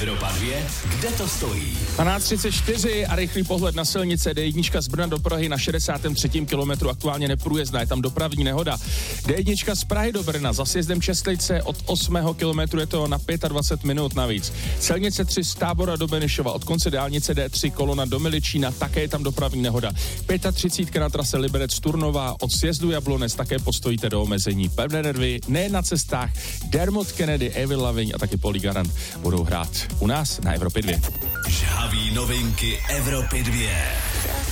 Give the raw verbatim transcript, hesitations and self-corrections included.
Evropa dva, kde to stojí? dvanáct třicet čtyři a rychlý pohled na silnice. D jedna z Brna do Prahy na šedesátém třetím kilometru aktuálně neprůjezdná, je tam dopravní nehoda. D jedna z Prahy do Brna za sjezdem Čestlice od osmého kilometru je to na dvacet pět minut navíc. Silnice tři z Tábora do Benešova od konce dálnice D tři kolona do Miličína, také je tam dopravní nehoda. třicet pět na trase Liberec Turnova od sjezdu Jablonec také postojíte do omezení. Pevné nervy ne na cestách. Dermot Kennedy, Avril Lavigne a taky Polly Garant budou hrát u nás na Evropě dva. Žhavý novinky Evropy dva.